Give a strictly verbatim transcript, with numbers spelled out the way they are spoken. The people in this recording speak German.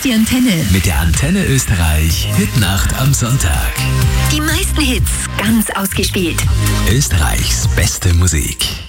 ist die Antenne. Mit der Antenne Österreich Hitnacht am Sonntag. Die meisten Hits ganz ausgespielt. Österreichs beste Musik.